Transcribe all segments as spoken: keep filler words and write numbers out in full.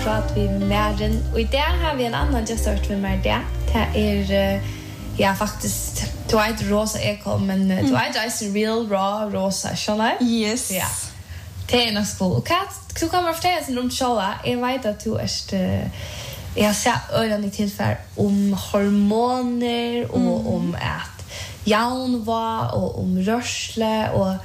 prat vi Maren. Och idag har vi en annan gästört med mig där. Det är ja faktiskt du är inte Rosa Ekholm men du är just real raw Rosa, shall I? Yes. Ja. Det är nog skol. Och Kat, du kommer förtälla oss om showa. Jag vet att du är jag har sett öron i tillfälle om hormoner och mm. om att jaunva och om rörsle och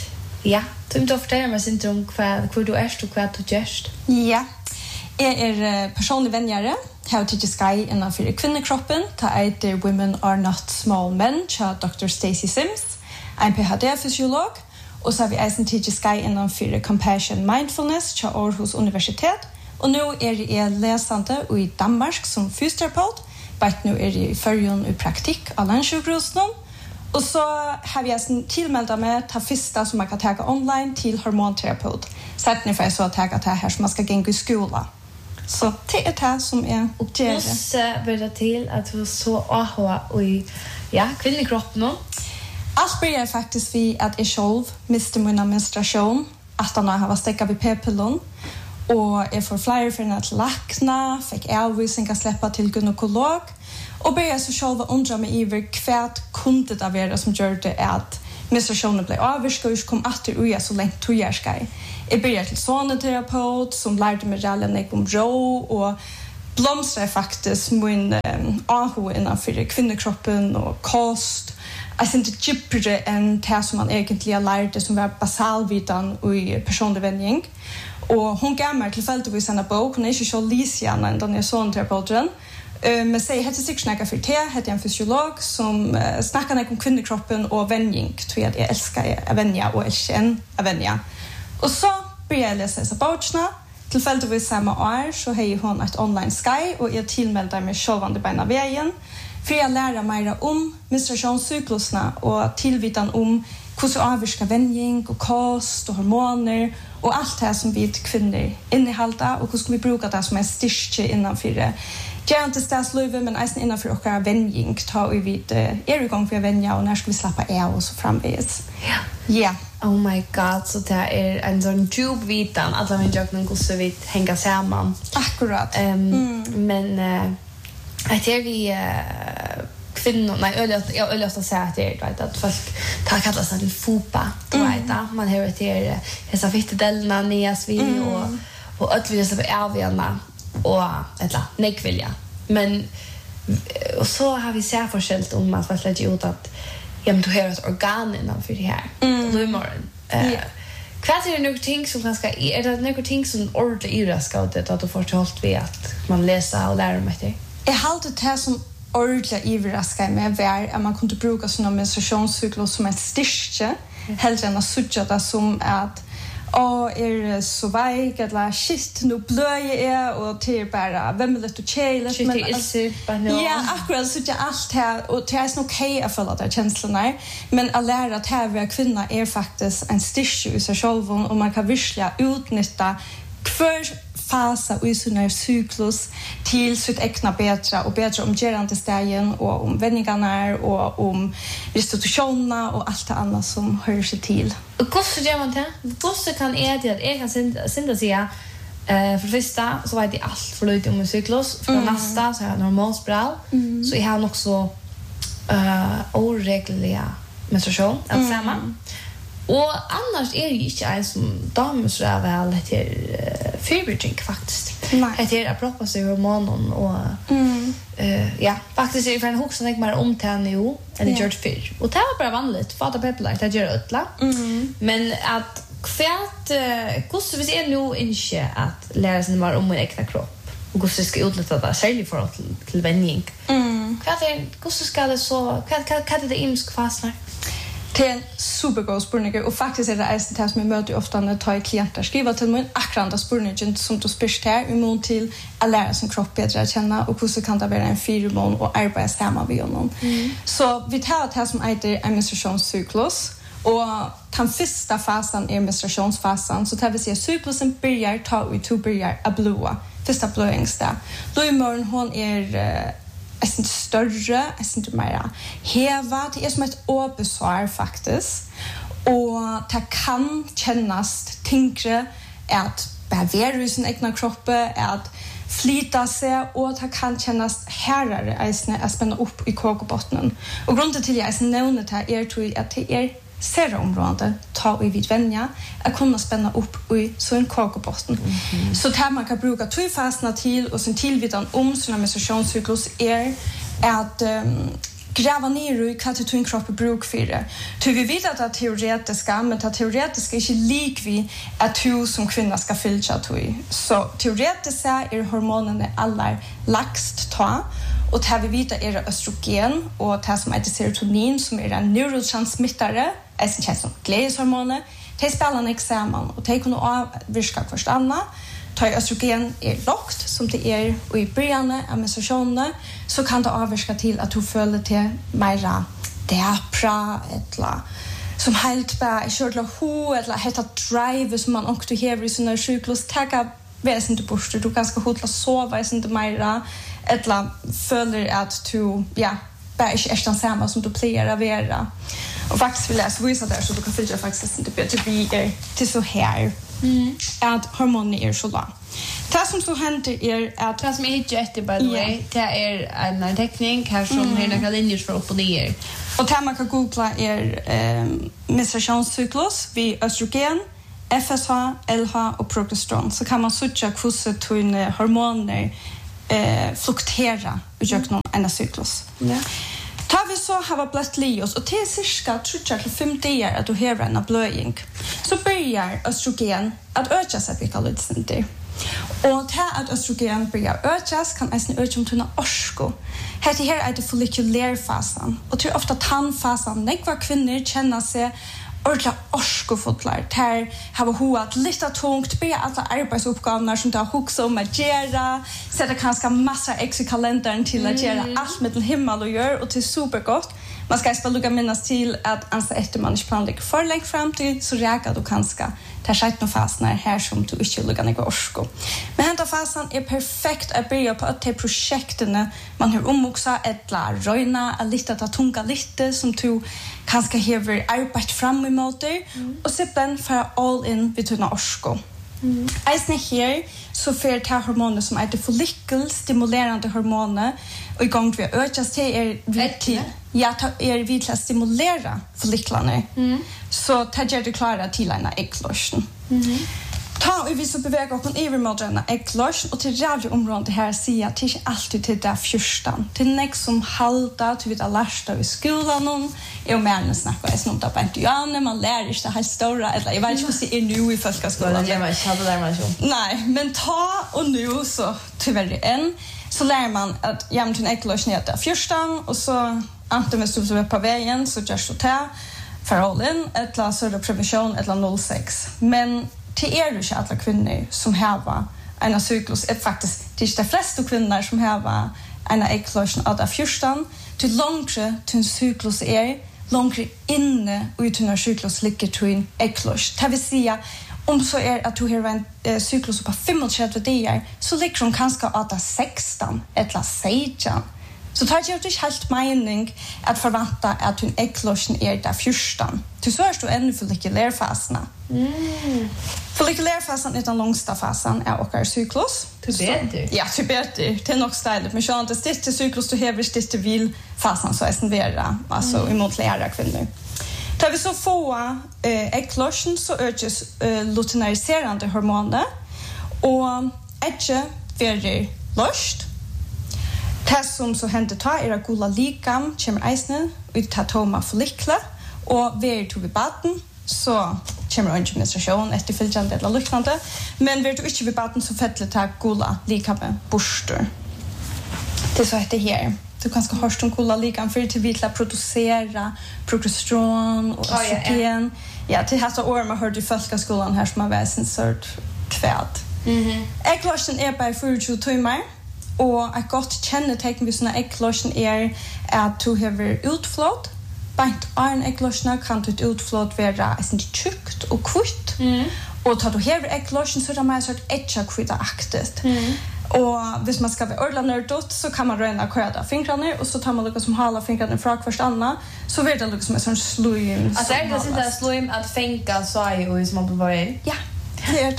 ja, du inte ofta med syndrom kvar hur du är och vad du gör. Ja. Jag är personlig vänjare. How to Sky innan för kvinnokroppen. Ta heter Women Are Not Small Men till doktor Stacey Sims, en P H D-fysiolog. Och så har vi eisen till Sky innan för Compassion Mindfulness till Aarhus universitet. Och nu är jag läsande i Danmark som fysioterapeut. But nu är jag i förrjun i praktik av landsjukhusen. Och så har vi eisen tillmälda med ta första som man kan ta online till hormonterapeut. Så att ni får så ta det här som man ska gå i skola. Så det är det som är uppgärande. Och så blir det till att du så aha i ja, kvinnokroppen. Allt börjar faktiskt vid att jag själv miste min menstruation. Att jag har stäckat vid p-pillon. Och jag får flera för att lackna. Fick avvisning att släppa till gynekolog. Och började så själv undra mig över kvärt kunde det vara som gör det att menstruationen blev avvirskad och kom att det är så länge tog jag ska. Jag började till sonoterapeut som lärde mig redan om ro och blomstrade faktiskt min um, aho innanför kvinnokroppen och kost. Jag syns inte djupare än det som man egentligen lärde som var basalvitan i personlig vändning. Och hon gav mig tillfälligtvis en bok. Hon är inte så lysgärna än den är sonoterapeuten. Uh, men säg heter sig snacka för te heter en fysiolog som uh, snackar om kvinnokroppen och vändning tror jag jag älskar att vänja och älskar att vänja. Och så började jag läsa dessa böckerna. Tillfälligtvis samma år så har hon ett online Sky och jag tillmeldar mig självande beina vägen för jag lära mig om menstruationscyklusna och tillvitan om hur så avvirka vändning och kost och hormoner och allt det här som vi kvinnor innehalta och hur ska vi bruka det som är styrke innanför det. Jag inte stadslöve men även innanför och vändning tar vi vid är igång för att vänja och när ska vi slappa av och så framvägs. Ja. Ja. Oh my god, så det är en sån djup vitan att man jag någon gosse vid hänga samman. Akkurat. Um, mm. Men uh, att är vi uh, kvinnor, nej, öl jag öl att säga att det är att folk tar kallas en fopa, du vet att man har det dessa fittedelna neas vi mm. och och att vi så är vi ändå och ettla nekvilja. Men och så har vi sett forskjellt om att vad lägger ut att ja men du har ett organ innanför det här. Mm. Lumorn. Eh yeah. Vad är det några ting som ganska är det några ting som ordentligt iraskautet att du får hållt vid att man läser och lär mig det. Jag har det här som ordentligt iraskar med var att man kunde bruka såna menstruationscyklus som ett styrke hellre än att sucha det som att och är så väg eller shit nu blöjer är och till bara vem vill det chela men alltså ja akkurat så det allt här och det är så okej att följa det känslorna men att lära att här vara kvinna är faktiskt en styrka i sig själv och man kan virkligen utnyttja för fasa i sin cyklus till sitt egna bättre och bättre om gerande stegen och om vändningarna och om restitutionerna och allt det andra som hör sig till. Och hur så gör man det? Hur kan är det att jag kan synda säga eh för första så vet jag allt för lite om cyklus för mm. nästa så har jag normalspiral mm. så jag har också eh oregelliga menstruation att mm. samma. Och annars är det ju inte en som damer så är väl det är fiberdrink faktiskt. Det är att proppa sig hormonen och mm. uh, ja, faktiskt är det för en hook som tänker mer om till nu än det gör fyr. Och det är bara vanligt, fata pepplar, det gör ötla. Mm. Men att kvärt, hur ska vi se nu inte att lära sig mer om min egna kropp och hur ska utnyttja det särskilt för till, till vändning. Mm. Kvärt är, hur ska det så, kvärt är det imsk fastnar? Det är en supergod spurning och faktiskt är det en det som jag möter ofta när jag tar klienter skriver till mig akkurat spurningen som du spyrst här imot till att lära sin kropp bättre att känna och hur så kan det vara en fyrmån och arbeta hemma vid honom. Mm. Så vi tar det som heter en menstruationscyklus och den första fasen är menstruationsfasen så det vill säga cyklusen börjar ta ut två börjar att blåa första blöjningsdag. Då i morgon hon är är inte större, är inte mer heva, det är som ett åbesvar faktiskt. Och det kan kännas tyngre att bara vara i sin egna kropp, att flyta sig och det kan kännas härare eisne att spänna upp i kåkobottnen. Och grunden till jag nämner det här är tror att det är serra område ta i vid vänja att kunna spänna upp i så en kåkobotten. Mm-hmm. Så det man kan bruka två fastna till och sin tillvidan om såna menstruationscyklus är att um, gräva ner i vad det kropp bruk för det. Så vi vet att det teoretiska, men det teoretiska är inte likvid att du som kvinna ska fylla till. Så teoretiskt är hormonerna alla lagst ta, och det vi vet är östrogen och det som heter serotonin som är en neurotransmittare, som känns som glädjeshormoner. Det spelar en examen och det kan avvirka förstanna. Ta östrogen är lågt som det är och i början av menstruationen så kan det avvirka till att du följer till mera depra eller som helt bara i körtla ho eller heta drive som man också har i sina cyklus tagga väsentligt bort du ganska hotla sova i sin mera eller följer att du ja bara inte är samma som du plejer att vara. Och faktiskt vill jag visa där så du kan följa faktiskt inte bättre vi är till så här. Mm. Att hormoner är så lågt. Det som så händer är att det som är inte jätte by the way, det är en teckning här som mm. är några linjer för upp och ner. Och det man kan googla är eh, menstruationscyklus vid östrogen, F S H, L H och progesteron. Så kan man söka hur tunna hormoner eh, fluktuerar genom en cyklus. Ja. Tar vi så har vi blivit lios och till cirka tre till fem dagar att du har en blöjning så börjar östrogen att öka sig vilka lite och det att östrogen börjar ökas kan nästan öka om tunna orsko. Det här är det follikulärfasen och tror ofta tandfasen när kvinnor känner sig ordentligt orskofotlar. Där har hoat lite tungt be alla arbetsuppgifter som det har huxa om att göra. Sätta kanske massa extra kalendern till att göra allt med himmel och gör och det är supergott. Man ska spela lugga minnas till att ansa efter man inte planlägger för länge fram till så räkar du kanske tar sig någon fasen här som du inte lugga några orsko. Men hända fasen är perfekt att börja på att ta projekten man har omoxa ett la röjna att lite ta tunga lite som du kanske har arbetat fram emot dig mm. och sedan för all in vid tunna orsko. Mm. Eisne här så för ta hormoner som heter follikelstimulerande hormoner och igång vi ökas till är vi ja ta är vi till att stimulera folliklarna. Mm. Så ta gör det klara till en ägglossning. Mm. Ta vi så beväger oss över mot en ägglossning och till radio området här säger att det är alltid till där fyrstan. Till nästa som halta till vi har lärt av i skolan någon är och mer snacka är snart på inte ja när man lär sig det här stora eller jag vet inte hur det är nu i folkskolan. Jag vet inte där man så. Nej, men ta och nu så tyvärr en så lär man att jämnt en ägglossning är där fyrstan och så antingen så så på vägen så just så ta förhållen ett la så det prevention ett la noll sex men till er du alla kvinnor som har en cyklus är faktiskt det de flesta kvinnor som har en ägglossning av fyrstan till långre till cyklus är långre inne ut när cyklus ligger till en ägglossning. Det vill säga om så är att du har en eh, cyklus på femtiotre dagar så ligger hon kanske att sexton eller sexton. Så tar jag inte helt mening att förvänta att en ägglossning är där fyrstan. Till så är det ännu follikulärfasen. Mm. Follikulärfasen är den långsta fasen av vår cyklus. Till bättre? Ja, till bättre. Det är nog styligt. Men så att det är cyklus du har det till vilfasen så är det vera. Alltså mm. emot lära kvinnor. Tar vi så få äh, ägglossning så ökas äh, luteinariserande hormoner. Och ägget blir löst. Det som så händer ta är att gula likam kommer eisnen ut till toma folliklar och vi tog vid baden så kommer en menstruation efter följande eller liknande men vi tog inte vid baden så fettler ta gula likam borster. Det är så heter här. Du kanske hörst om gula likam för till vitla producera progesteron och östrogen. Ja, till här så år man hörde i folkskolan här som har varit sin sort kvärt. Mhm. Ägglossning är bara fyrtio timmar. Och ett gott kännetecken vid såna ägglossning är att du har utflåd. Bant en ägglossning kan du utflåd vara en tjockt och kvitt. Mm. Och tar du har ägglossning så är det mer så att ägga kvittaktigt. Mm. Och hvis man ska vara ordla nördot så kan man röna köda fingrarna och så tar man lite som hala fingrarna från först anna så blir det liksom en sån slime. Alltså är det inte slime att fänka så är ju som man på väg. Ja, det är det.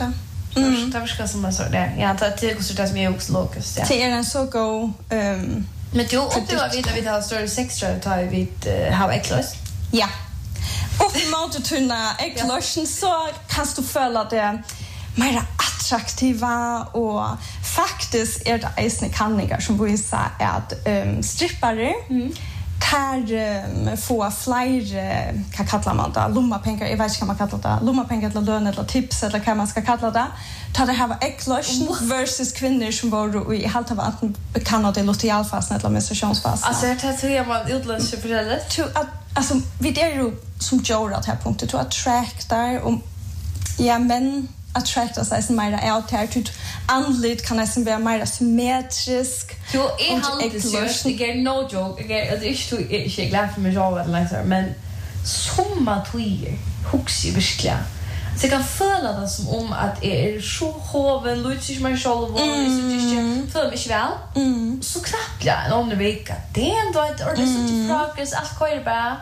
Mm. Det var som man sa det. Ja, det är också det som är också logiskt. Ja. Det är en så god... Um, Men du upplever vi att vi har större sexdrive tar vi uh, how äcklös? Ja. Och i måte tunna äcklösen så kan du följa det mer attraktiva och faktiskt är det eisne kanningar som visar att um, strippare mm. kan um, få fler, vad kallar man det, lommapengar, jag vet inte vad man kallar det, lommapengar eller lön eller tips eller vad man ska kalla det. Ta det här var äcklösen versus kvinnor som var i halta var att kan det låta i alla fall eller menstruationsfasen. Alltså det här tror jag man utländska föräldrar. Alltså vi det är ju som Joe att här punkten to attract där och ja men attracta sig som mer out här typ andligt kan nästan vara mer symmetrisk. Jo, är halt det just det är no joke. Det är inte inte glad för mig jag eller så men somma twier huxi verkligen. Så jag kan føle det som om at jeg er så hoven, lutsig som jeg selv og så ikke føler meg vel. Mm. Så knappt jeg en andre veka. Det er en dag, og det er sånn progress, alt kører bare.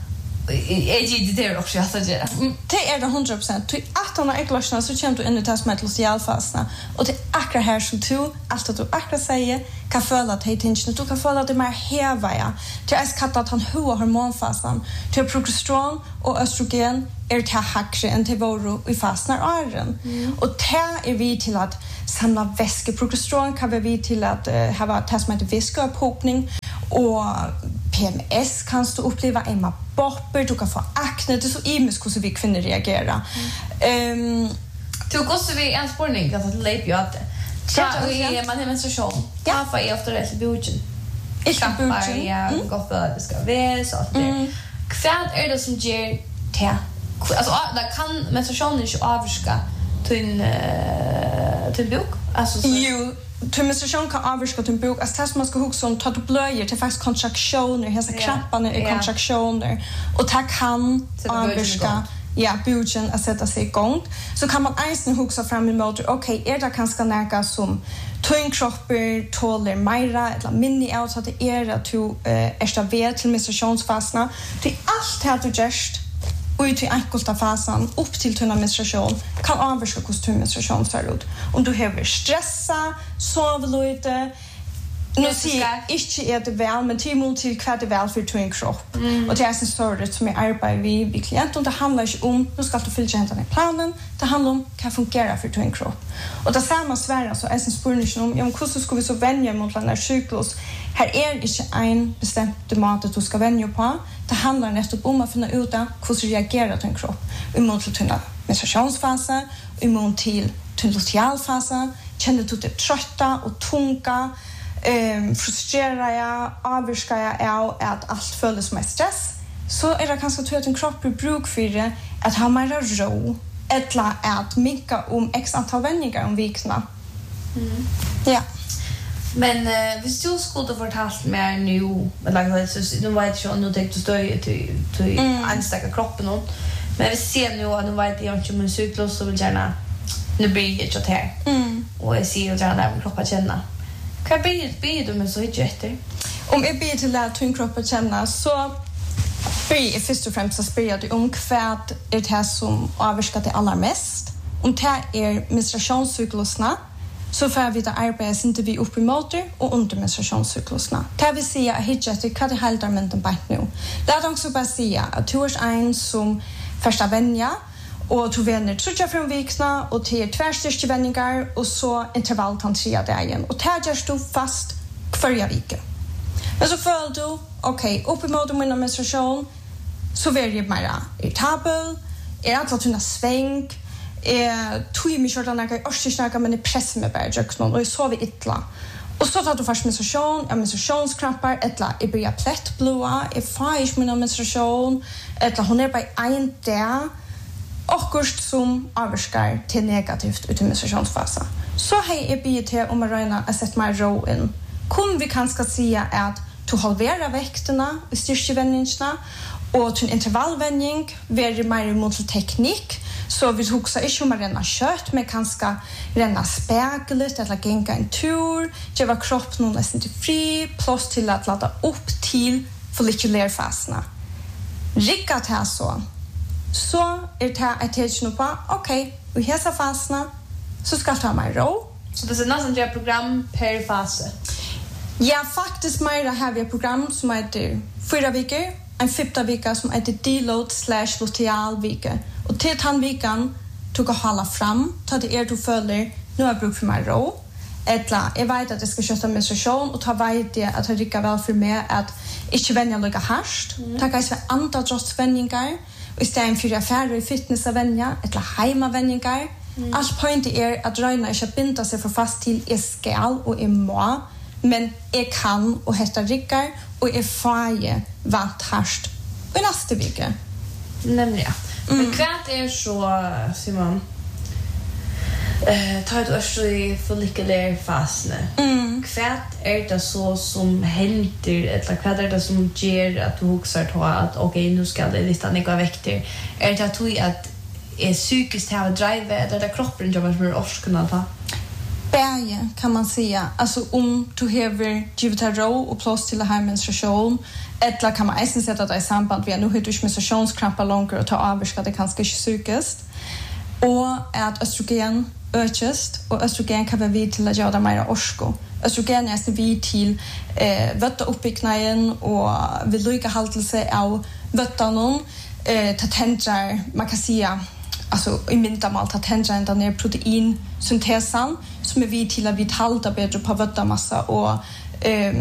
Jeg gir det også, jeg har det. Det er det hundra procent. Til at han er eklasjene, så kommer du inn i det som er til sosialfasene. Og det er akkurat her som du, alt det du akkurat sier, kan føle at det er du kan føle at det er mer heva, ja. Til jeg skal at han hoa hormonfasen, til progesteron og østrogen, er til hakre enn til våre i fasen av åren. Mm. Og det er vi til at samla væske. Progesteron kan vi til at uh, ha det som heter væskeopphopning, og P M S kan du uppleva Emma bopper, du kan få akne, det är så imisk hur vi kvinnor reagerar. Mm. Um, du går så vi en spårning att det leip ju att så är man har menstruation. Ja, för är efter det bugen. Inte bugen. Ja, går för det ska vara så att det. Kvad är det som ger te. Alltså där kan menstruationen inte avska till till bok. Alltså så jo till menstruation kan avska till bok. Alltså tas man ska huxa om ta du blöjer till faktiskt kontraktioner, hela knapparna i kontraktioner och ta kan avska ja, bugen att sätta sig igång. Så kan man ensam huxa fram emot okej, är det kanske näka som tungkroppar tåler mera eller minni out att det är att du är stabil till menstruationsfasen. Det är allt här du just och till enkelta fasen upp till tunna menstruation kan avvarska hur menstruation ser ut. Om du har stressa, sover lite, nu ser inte är det väl, men till mot till kvart är väl för tunn kropp. Mm. Och det är en story som jag arbetar vi vid klient och det handlar inte om, nu ska du fylla händerna i planen, det handlar om kan fungera för tunn kropp. Och det samma svära så är en spurning om, ja, hur ska vi så vänja mot den här cyklus? Här är inte en bestämd mat att du ska vänja på. Det handlar nästan om att finna ut hur du reagerar till en kropp. Imot till tunna menstruationsfase, imot till tunn lutealfase, känner du dig trötta och tunga, um, frustrerar jag, avvirskar jag av att allt följer som är stress, så är det kanske att en kropp blir bruk för det att ha mer ro eller att minka om x antal vändningar om vikna. Mm. Ja. Men uh, hvis du skulle fortalt mer nu, eller så nu vet jag nu tänkte du stå till till anstäcka kroppen någon. Men vi ser nu att nu vet jag inte om en cyklus så vill gärna nu blir det så här. Mm. Och jag ser ju gärna att kroppen känna. Kan bli bli du med så jätte. Om jag blir till att tunn kroppen känna så blir jag först och främst att spela det om kvart är det här som avvarskar det allra mest. Om det är menstruationscyklusna så får vi det arbetet inte vi upp i motor och under menstruationscyklusna. Det vill säga att hitta till vad det haltar menten bort nu. Det är också bara säga att du är en som första vänja och du vänner trutja från vikna och till tvärstyrste vändningar och så intervalltantria dagen. Och det görs du fast förra veckan. Men så följer du, okej, okay, upp i motor med menstruation så väljer jag mer irritabel, är att låta tunna sväng, är tog mig körda några årstisnäka men det pressar mig bara jag och så vi ytla. Och så tar du först menstruation, ja menstruationskrampar, etla är börjar plättblåa, är faish med menstruation, etla hon är bara en dag och kurst som avskar till negativt ut i menstruationsfasen. Så hej är bit till om att räna att sätta mig ro in. Kom vi kanske säga att du halverar vikterna i styrkevändningarna och till intervallvändning väljer mer mot teknik. Så vi huxar inte om att ränna kött, men kanske ränna spägligt eller gänga en tur, göra kroppen nästan till fri, plats till att lada upp till follikulärfaserna. Rikkat här så, så är det här ett tecken på, okej, okay, i hela faserna så ska du ha mer ro. Så det är nästan ett program per fas. Ja, faktiskt mer har vi ett program som heter fyra veckor, en femte vecka som heter deload slash luteal vecka. Och till den veckan tog att hålla fram, ta det er du följer, nu har jag brukt för mig ro. Eller, jag vet att jag ska köra menstruation och ta vet det att jag rycker väl för mig att inte vänja lika harsht. Mm. Ta kanske andra drottvändningar och istället för affärer i fitness att vänja, eller hemmavändningar. Mm. Allt poängen är att röjna inte binda sig för fast till är skall och är må, men jag kan och hetta rycker och är faje vant harsht i nästa vecka. Nämligen. Mm. Men kvart är så, Simon, Eh, tar du också i follikulär fasen. Mm. Kvart är det så som händer eller kvart är det som ger att du huxar på att okej, nu ska det lite nika vikter. Är det att du att är psykiskt här drive eller det kroppen jobbar med oss kunna ta? Bäge kan man säga. Alltså om du har givet dig ro och plats till här menstruation eller kan man även sätta det i samband med nu har du menstruationskramper långt och ta av ska det kanske inte psykiskt. Och att östrogen ökast och östrogen kan vara vid till att göra mer orsko. Östrogen är vid till eh, vöttauppbyggnaden och vid lyckahaltelse av vöttarna eh, tatendrar, man kan säga alltså i mintamal tatendrar den är proteinsyntesan som är vid till att vi halta bättre på vöttarmassa och eh,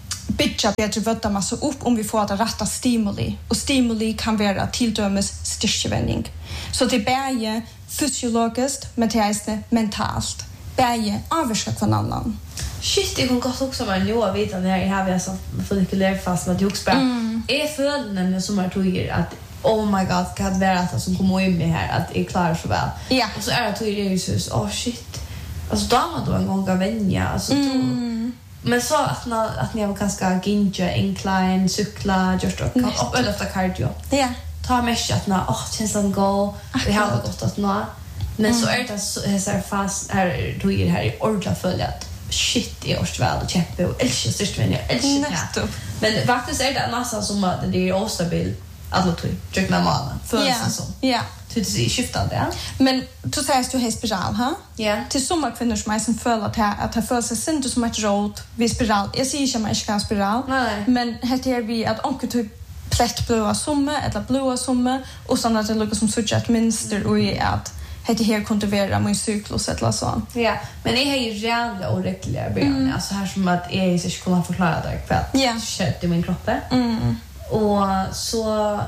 bygga bättre vöttarmassa upp om vi får det rätta stimuli. Och stimuli kan vara tilldömes styrkevändning. Så det är bäge fysiologiskt, men det är mentalt. Bäge avvarska kvar annan. Shit, det kan gott också vara nu att veta när jag har så follikulär fast med juxbär. Är följden som är tog att oh my god, kan det vara att som kommer in med här att är klar så väl. Ja. Och så är det tog det så oh shit. Alltså då man då en gång att vänja alltså mm. Men så att när att ni har kanske ginja incline cykla just och kan upp eller ta cardio. Ja. Ta mesh att när åh känns det gå. Vi har det gott att nå. Men så är det så är så fast här då är här i ordla följat. Shit i årsväl och kämpa och älskar störst men jag älskar det. Men faktiskt är det nästan som att det är ostabil alla tror jag när man för så så. Ja. Det är skiftande, ja. Men du säger att du har spiral, ha? Ja. Till somma kvinnor som är som följer att här att det förs sig inte som ett råd vid spiral. Jag säger inte att man inte kan spiral. Nej. Men här är vi att onkel typ plätt blåa somme eller blåa somme och sånt att det lukar som such ett minster och är att det här kontrollera min cyklus eller så. Ja, men det är ju jävla oräckliga början. Mm. Alltså här som att jag inte skulle förklara det kväll. Ja. Kött i min kropp. Mm. Och så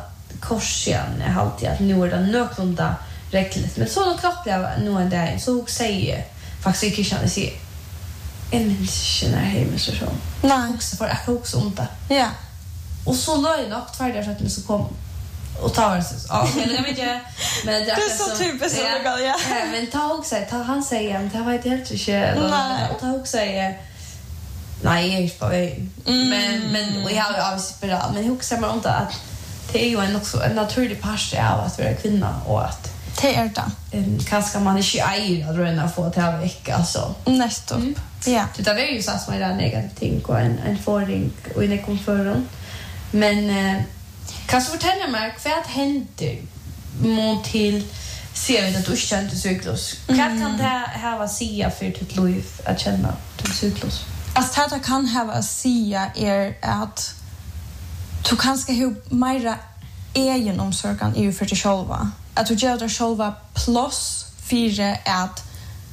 korsen är alltid att nu är det nöklunda räckligt. Men så då kroppar jag nu en dag så säger faktiskt inte känner sig en människa när hemma så så. Nej. Också för jag också ont det. Ja. Och så löj nog tvärder så att det så kom och ta det så. Ja, jag vet inte men det är så typiskt så det ja. Men ta också ta han säger att det var inte helt inte och ta också säger nej, jag är på väg. Men men och jag har ju avsett bra men hur säger man inte att det är ju en också en naturlig part av att vara kvinna och att det är det. Um, kanske man inte äger att röna få till en vecka alltså. Nästa upp. Mm. Ja. Det är ju så att man är negativ ting och en en föring och en konferens. Men eh, kan du fortälja mig vad händer mot till ser vi att du känner cyklus. Vad kan det ha att säga för ditt liv att känna till cyklus? Alltså det kan ha att säga är att du kanske har mer egen omsorgan i för dig själva. Att du gör dig själva plus för att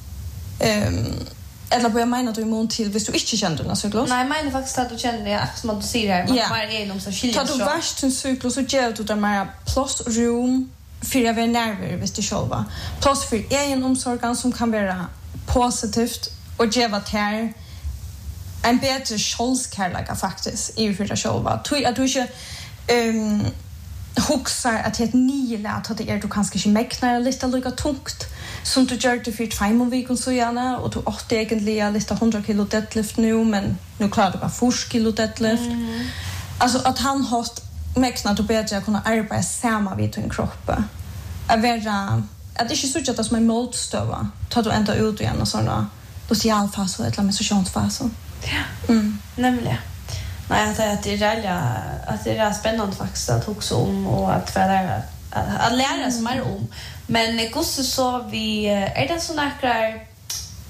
um, eller vad jag menar du emot till hvis du inte känner den cyklus? Nej, jag menar faktiskt att du känner det som att du säger här. Man yeah. har egen omsorg. Tar du värst en cyklus så gör du där mer plus room för att vara nerver hvis du själva. Plus för egen omsorgan som kan vara positivt och ge vad här en bättre självkärlek faktiskt i för dig själva. Tror att du inte ehm huxar att det nio lät att det är du kanske inte mäknar lite lika tungt som du gör det för fem veckor så gärna och du åt egentligen lite hundra kilo deadlift nu men nu klarar du bara fyrtio kilo deadlift. Mm. Alltså att han har mäknat och bättre att kunna arbeta samma vid din kropp. Att vara att det inte så att det som är motstøva tar du ända ut igen och såna social fas eller menstruationsfas. Ja. Mm. Nämligen. Nej, att det är rälja att det är spännande faktiskt att också om och att lära att, att lära sig mer om. Men gosse så vi är det så näkrar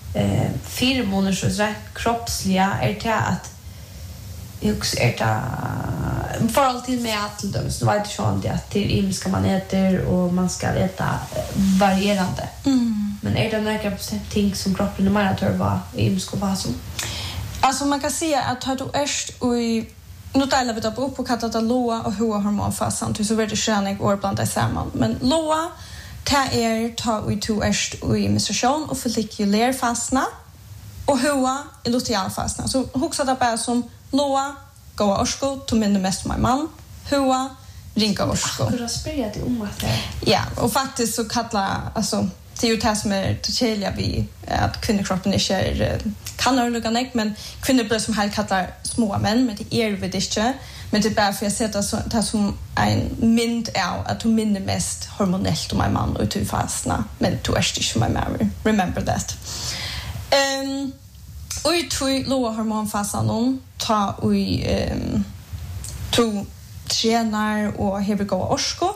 eh fyra månader så rätt kroppsliga är det att jag är det för alltid med att de så vet ju inte att det är ska man äter och man ska äta varierande. Mm. Men är det några bestämda ting som kroppen normalt att vara i ska vara som? Alltså man kan säga att har du erst och nu delar vi upp på kattata loa och hoa hormonfasen så är det skönig och blanda samman. Men loa ta er ta vi to erst och i menstruation och follikulär fastna och hoa i luteal fastna. Så huxa det bara som loa goa orsko to minne mest my man hoa ringa orsko. Akkurat spela det om att det. Ja, och faktiskt så kallar alltså det är ju det som är tillgängliga vi att kvinnokroppen inte är kan överlugga nek, men kvinnor blir som här kallar små män, men det är det inte. Men det är bara för jag ser det, så, det som en mynd av att hon minner mest hormonellt om en man och till fastna, men du är inte som en man. Remember that. Um, och i tog låga hormonfasen ta och um, tog tränar och hever gå orsko,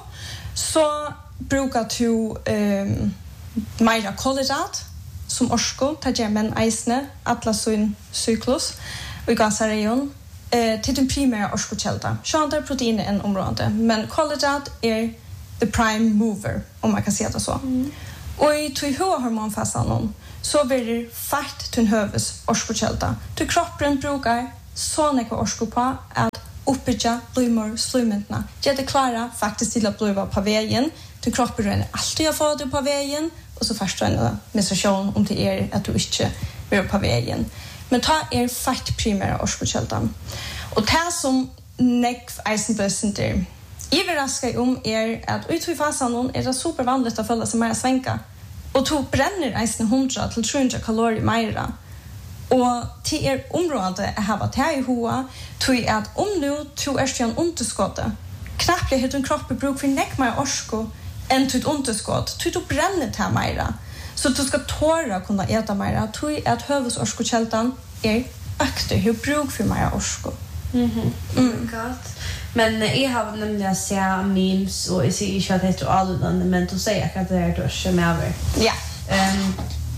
så brukar du um, Meira kolhydrat som orsko, ta germen eisne, alla sin cyklus och gasareon eh till den primära orskokälta. Sjönda protein är en område, men kolhydrat är the prime mover om man kan säga det så. Mm. Och i till hormonfasen så blir det fart till hövs orskokälta. Till kroppen brukar så mycket orsko på att uppbygga blöjmor slummentna. Det är klara faktiskt till att blöva på vägen. Till kroppen är alltid jag får det på vägen. Och så förstår jag menstruation om det är att du inte är på vägen. Men ta er fakt primära orskokältan. Och det som nekv eisenbössenter överraskar om är att ut i fasen är det supervanligt att följa sig mer svänka. Och to bränner eisen hundra till trehundra kalorier mer. Och till er område är här att i hoa tog att om nu to är en underskottet knappt blir hur kroppen bruk för nek mer orsko än till ett underskott. Till du bränner det mer. Så du ska tåra kunna äta mer. Till att hövs orskokältan är ökter hur bruk för mer orsko. Mhm. Mm. Gott. Men jag har nämligen sett memes och jag ser inte att det heter alla, men då säger jag att det är dörsen med över. Ja. Um,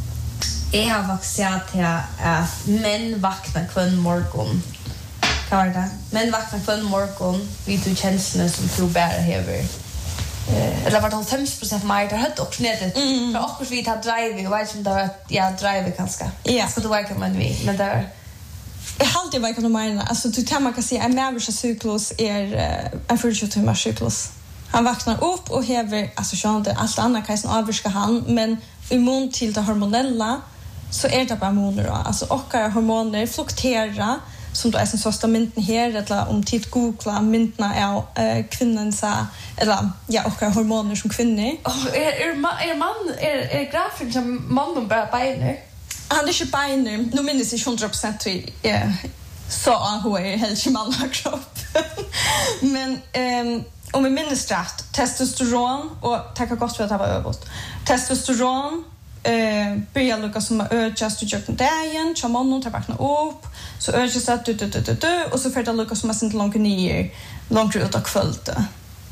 jag har faktiskt sett att män vaknar kvann morgon. Kan vara det? Män vaknar kvann morgon vid du känslorna som du bär hever. Eh, eller var det femtio procent mer det hade också nedet. För också vi tar drive och vet inte det var jag drive kanske. Ja. Så då verkar man vi, men där jag har alltid varit med alltså till tema kan säga en människa cyklus är en fyrtio timmars cyklus. Han vaknar upp och häver alltså sjönde allt annat kan sen avviska han, men immun till det hormonella så är det bara hormoner alltså och hormoner fluktuerar som då är som såsta mynten här eller om tid googla myntna är äh, kvinnan så eller ja och hormoner som kvinnor. Oh, är är man är man är är grafen som mannen bara beiner. Han är inte beiner. Nu minns jag hundra procent till eh så hur är helt man har kropp. Men ehm om vi minns rätt testosteron och tacka gott för att det var överst. Testosteron eh börjar lucka som urges to jerk dagen, chamon tar vakna upp, så urges att du du du du och så för det lucka som är inte långt ner, långt ut av kvällte.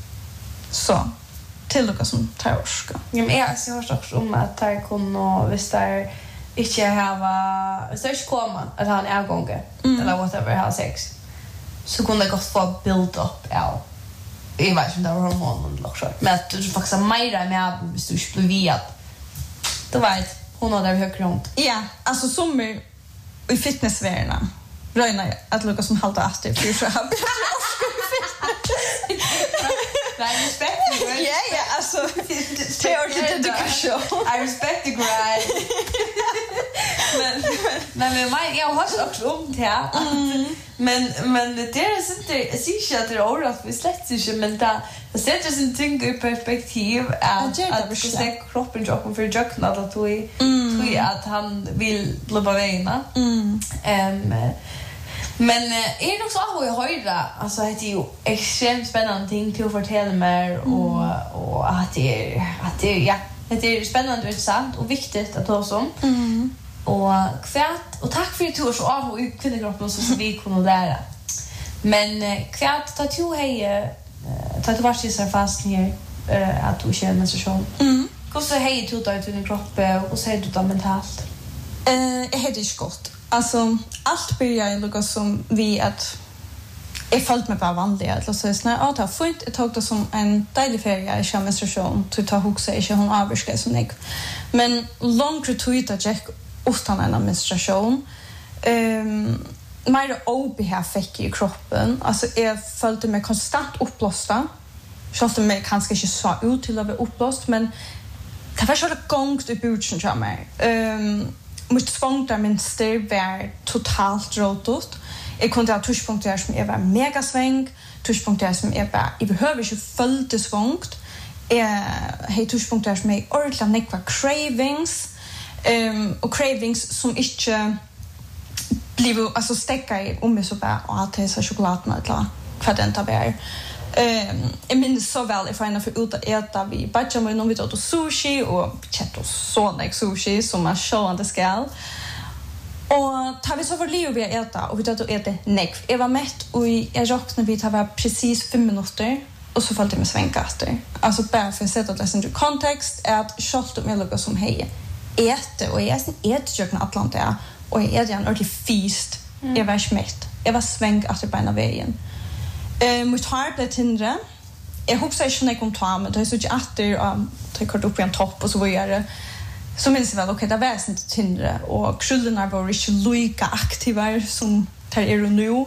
Så till lucka som tar orska. Ja, men jag ser också om att det kunde visst där inte ha så är komma att han är gånge eller whatever ha sex. Så kunde det gå få build up ja. Jag vet inte vad hormonen också. Men att du faktiskt mer med hvis du skulle via. Då vet hon har där högre runt. Ja, alltså som i fitnessvärlden. Röna att lucka som halta efter för så här. Nej, respect. Ja, ja, alltså teoretiskt education. I respect the grind. men men men mig jag har också om det här. Men men det är inte så att det är orätt vi släpps inte men det det sätter sin ting i perspektiv att att det kroppen jocken för jocken att du du att han vill blubba vägna. Ehm men är det också att jag höra alltså det är ju extremt spännande ting till att fortälla mer och och att det är att det ja det är spännande och intressant och viktigt att ta som. Mm. Och kvärt och tack för att du så av och kvinnogruppen så vi kunde lära. Men kvärt ta två hej ta två varje fast ner att du känner menstruation. Mm. Hur så hej du då i din kropp och så är du då mentalt. Eh, jag hade inte gått. Alltså allt börjar lukka som vi att jag följt mig bara vanligt att så snär att ha fint ett tag som en deilig ferie i administration till ta huxa inte hon avsked som jag. Men långt retweet att jag utan en administration. Ehm mer obi här fick i kroppen. Alltså jag följde mig konstant uppblåsta. Självt mig kanske inte så ut till att vara uppblåst men det var så det gångt i butchen tror mig. Ehm mitt svång där min styr var totalt rådot. Jag kunde ha touchpunkter som jag var mega sväng, touchpunkter som jag bara jag behöver inte följde svångt. Jag har touchpunkter som jag ordentligt nekva cravings. Um, och cravings som inte blir alltså stäcka i om mig så bara att det är så chokladen eller vad det inte är. Um, jag minns så väl if jag för ut att äta vi bara med någon vi åt sushi och chatto så nek sushi som man show on the scale. Och tar vi så för liv vi äta och vi tar att äta nek. Jag var mätt och jag rocknade vi tar var precis fem minuter och så följde med svängaster. Alltså bara för att sätta det i kontext är att kött och mjölk som hej äter och jag äter kökna Atlanta och jag äter en ordentlig feast. Mm. Jag var smätt. Jag var sväng efter beina vägen. Eh mot har blev tindre. Jag hoppas inte när jag kom ta men det är så att efter um, tar kort upp i en topp och så vidare. Så minns jag väl okej, okay, det var inte tindre och krullarna var inte lika aktiva som tar er nu.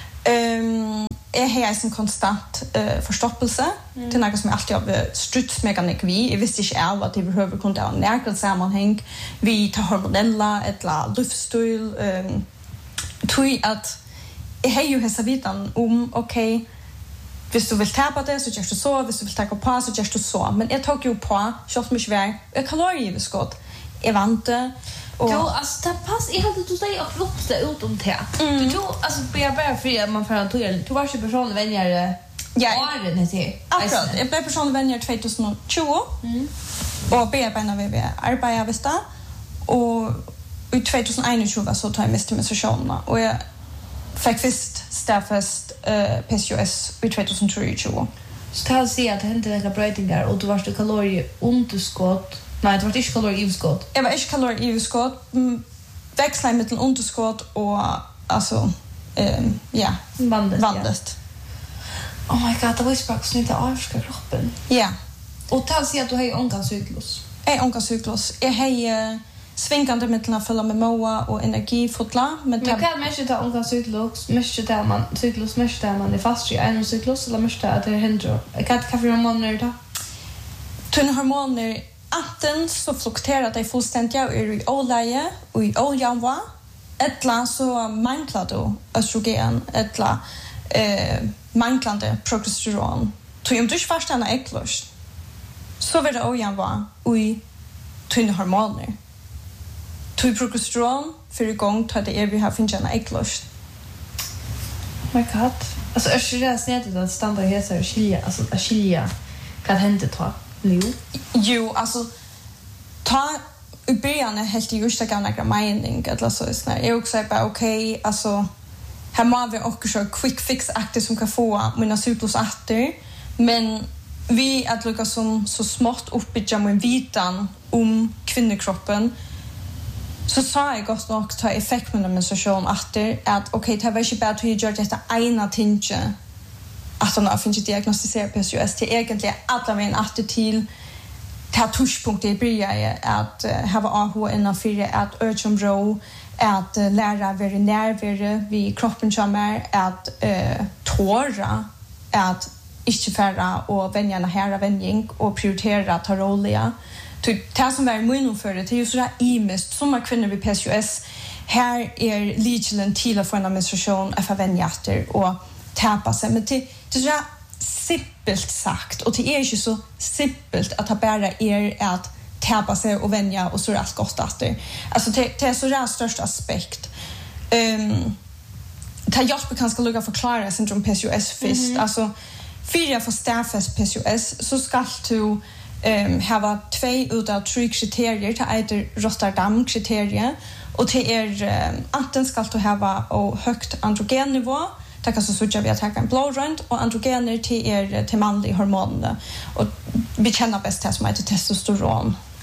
Ehm jag har en konstant uh, förstoppelse mm. till något som jag alltid har strutsmekanik vi. Jag visste inte av att det behöver kunna ha närkalt sammanhang. Vi tar hormonella, ett la luftstil. Um, tror att jag har ju hessa vitan om okej, okay, hvis du vill tappa det så gör du så, hvis du vill ta på så gör du så. Men jag tog ju på, kört mig väl. Jag kaloriöverskott. Jag vante och jo, alltså det pass jag hade du säger och lopsta ut om det. Mm. Du tror alltså bara bara för att man får att du var ju personlig vänner. Ja, är det det. Akkurat. Jag blev personlig vänner tjugo. Mm. Och bearbetar vi vi arbetar visst då. Och i tjugohundratjugoett så tar jag mest med sessionerna och jag fick först staffest uh, P C O S i tjugohundratjugo. Så kan jag säga att det hände några brötningar och du var så kalorieunderskott. Nej, det var inte kaloriöverskott. Jag var inte kaloriöverskott. Mm, växlar mellan underskott och alltså um, ja, vandet. vandet. Ja. Oh my god, det var ju bara så inte avska kroppen. Ja. Och tal sig att du har onkancyklus. Jag har onkancyklus. Jag har svängande mellan att fylla med moa och energifotla. Men, men kan man inte ta onkancyklus? Måste det man cyklus måste det man är fast i en cyklus eller måste det att det händer? Kan det kaffe hormoner då? Tunna hormoner Atten så fluktuerar det fullständigt i oläge och i ojamva. Ettla så manglar du östrogen, ettla eh, manglande progesteron. Så om du inte först är äcklöst så blir det ojamva och i tunna hormoner. Så progesteron för igång tar det är vi har finns en äcklöst. Oh my god. Alltså östrogen snätet att standard hälsa och skilja, alltså att skilja kan hända ta. Nu. Jo, alltså ta i början är helt just det gamla mening eller så är det. Jag också bara okej, okay, alltså här måste vi också köra quick fix akter som kan få mina cyklus åter, men vi att lucka som så smått uppbygga min vitan om kvinnokroppen. Så sa jag gott nog ta effekt med menstruation åter att okej, okay, det var inte bara att jag gör detta ena tinge. Att han har funnit diagnostiserat P C O S till egentligen alla vägen att till ta touchpunkter i början att uh, ha A H N fyra att urgent row att uh, lära vara närvarande vid kroppen som är att uh, tåra att inte färra och vänjarna här vänjning och prioritera ta roliga till det som var mun för det är ju så där imest som man kvinnor vid P C O S här är legalen till att få en menstruation av vänjater och tappa sig men till det är så simpelt sagt och det är ju så simpelt att ha bara er att tappa sig och vänja och så är allt gott efter. Alltså det, det är så där största aspekt. Ehm um, ta jag kanske lugga förklara syndrom P C O S först. Mm-hmm. Alltså för jag får staffas P C O S så ska du ehm um, ha två utav tre kriterier till ett Rotterdam kriterier och det är um, antingen ska du ha och högt androgennivå. Det kan så sådär vi att ta en blodrönt och androgener till er till manliga hormoner och vi känner bäst det som heter testosteron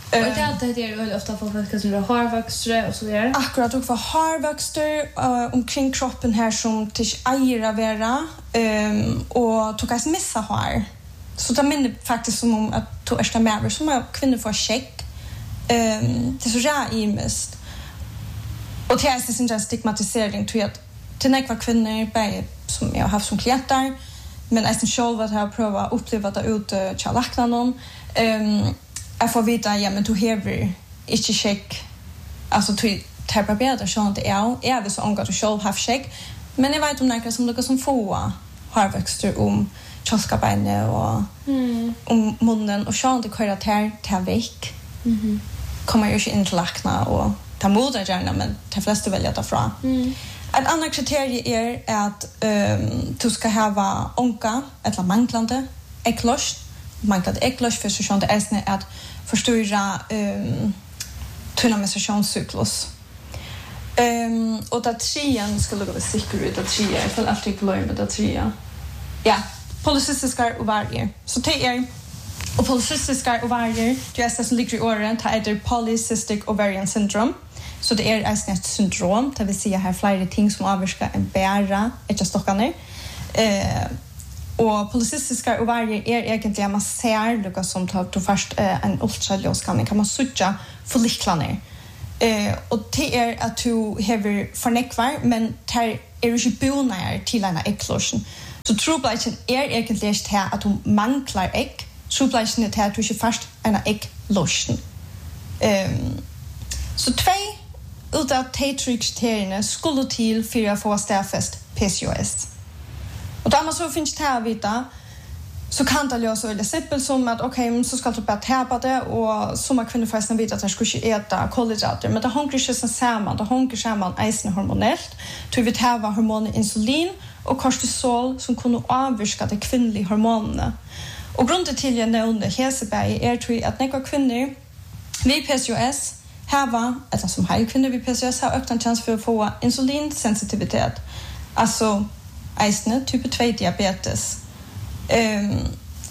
Och det är det är ofta folk som har hårväxter och så vidare. Akkurat och för hårväxter uh, omkring kroppen här som till äger att vara um, och tog att missa hår. Så det minner faktiskt som om att to är med som att kvinnor får check. Um, det är så jävla imest. Och det är så inte stigmatisering till att till några kvinnor bäj som jag har haft som klienter men jag sen själv att jag prova uppleva det ut till läkna någon. Ehm jag får veta ja men du har inte check alltså till terapeuter så inte är är det så angår du själv har check men jag vet om några som några som får har växter om kioskabene och mm. om munnen och så inte köra till till veck. Mhm. Kommer ju inte in till läkna och ta moder gärna men de flesta väljer att fra. Mm. Ett annat kriterium är att um, du ska ha onka eller manglande ägglossning. Manglande ägglossning för så sånt är det att förstöra um, tunna menstruationscyklus. Um, och det trean ska lugga säker ut att trea. Jag får alltid glömma det trea. Ja, polycystiska ovarier. Så det är och polycystiska ovarier, det är det som ligger i åren, det heter polycystic ovarian syndrome. Så det är ett syndrom, det vill säga här flera ting som avvarskar en bära, inte stockarna. Eh, och polycystiska ovarier är egentligen man ser lukka som tar till först eh, en ultraljuskanning kan man sucha folliklarna. Eh, och det är att du har förnekvar, men det är ju inte bonar till en ägglossning. Så trobladjen är egentligen inte att du manglar ägg. Trobladjen är att du inte först en ägglossning. Eh, så två utav de tre kriterierna skulle till för att få stadfäst P C O S. Och då man så finns det här vita så kan det lösa väldigt simpelt som att okej, okay, så ska du bara täpa det och så man kunde förresten veta att jag skulle äta kolhydrater. Men det hänger inte så samman. Det hänger samman eisen hormonellt. Du vet här var hormoner insulin och kortisol som kunde avvirka de kvinnliga hormonerna. Och grunden till jag nämnde Heseberg är tror att några kvinnor vid P C O S Hava, eller som har kvinnor vid P C O S har öppnat en chans för att få insulinsensitivitet. Alltså, eisne, typ två diabetes. Um,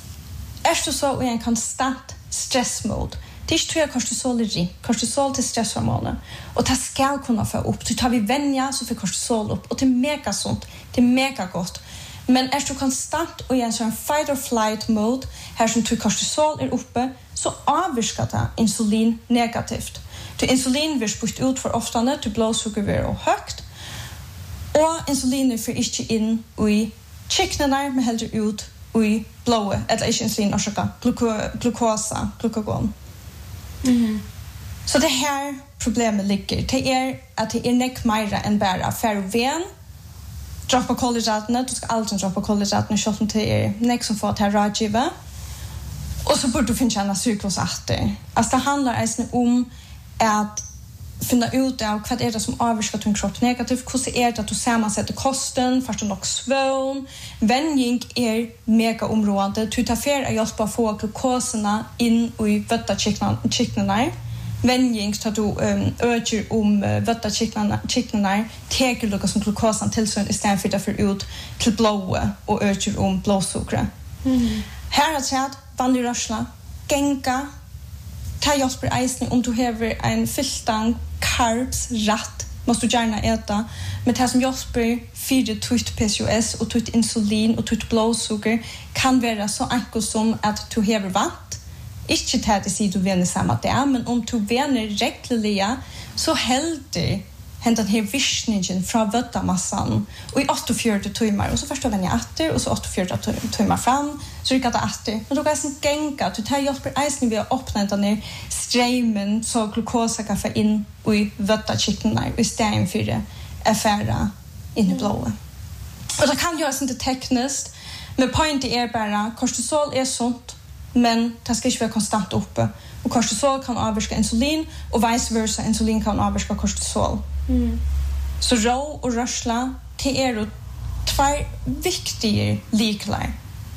är du så i en konstant stressmode? Det är inte kortisol i kortisol till stresshormoner. Och det ska kunna få upp. Så tar vi vänja så får kortisol upp. Och det är mega sunt. Det är mega gott. Men är du konstant och i en sån fight or flight mode, här som tror kortisol är uppe, så avvirkar det insulin negativt. Till insulin blir spurt ut för ofta till blodsocker blir högt. Och insulin för inte in i chicknarna med heller ut i blodet. Eller inte insulin orsaka gluko- glukosa, glukagon. Mm. Så det här problemet ligger. Det är att det är näck mer än bara ferroven. Droppa kolhydraterna, du ska alltid droppa kolhydraterna så som det är näck som får till rådgiva. Och så borde du finna en cyklus efter. Alltså det handlar alltså om att finna ut av vad är det som avvirkar din kropp negativt, hur är det att du sammansätter kosten, först och nog svån. Vänjning är mega område. Du tar för att hjälpa att få glukoserna in i vöttachicknarna. Vänjning tar du um, ökar om uh, vöttachicknarna, teker lukka som glukosen tillsyn istället för att få ut till blodet och ökar om blodsockret. Mm. Här har jag vanlig rörsla, gänga, ta hjälper eisen om du har en fyllstang, carbs, rätt, måste du gärna äta. Men det som hjälper för tutt P C O S och tutt insulin och tutt blodsocker kan vara så enkelt som att du har vatt. Inte till att säga du vänner samma där, men om du vänner regelliga så helder hänt den här visningen från vöttamassan och i åttiofyra timmar och så först vänner jag åter och så åttiofyra timmar fram så rycker det åter. Men då kan jag gänga du tar hjälper eisen vid att öppna den här strömmen så glukosa kan få in i vöttachicknarna istället för det affära in i blodet. Och det kan göras inte tekniskt, men poängen är bara kortisol är sånt, men det ska inte vara konstant uppe. Och kortisol kan avvirka insulin och vice versa, insulin kan avvirka kortisol. Mm. Så rå och rörsla det är två viktiga liklar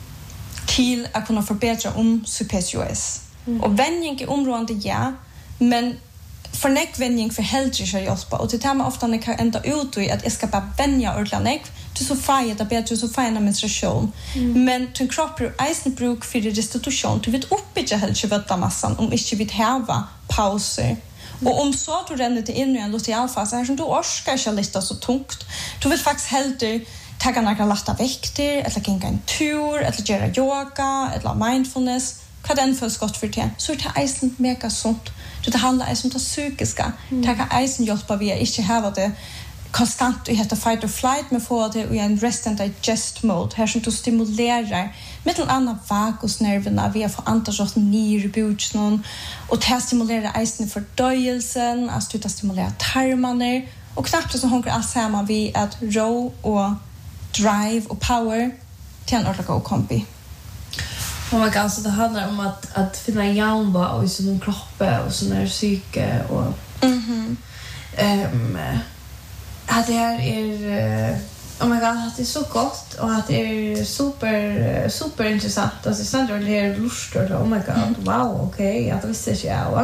till att kunna förbättra om P C O S. Mm. Och vänjning i området ja, men för neckvändning för heldre ska hjälpa och det tema ofta när kan ända ut i att jag ska bara vänja ordentligt neck till så fint det bättre så fin menstruation mm. men till kroppen isen bruk för restitution du vet uppbygga heldre vita massan om inte vi häva pauser mm. och om så du renner till in i en lutealfas här som du orskar inte lite så tungt du vet faktiskt heldre ta några lätta vikter eller gänga en tur eller göra yoga eller mindfulness vad den för skott för det så det isen mega sunt det handlar om det psykiska mm. det kan isen hjälpa vi inte ha det konstant i heter fight or flight med få det i en rest and digest mode här som du stimulerar med en annan vagusnerverna vi får antas ner i buken och det stimulerar isen fördöjelsen alltså det stimulerar tarmarna och knappt så hon allt samman vi att row och drive och power till en ordentlig kombi. Oh my god, så det handlar om att att finna jämva och i sin kropp och sån där psyke och mhm ehm att det här är oh my god, att det är så gott och att det är super super intressant. Alltså sen det är lust och oh my god, mm. wow, okej, okay, att visste jag ja.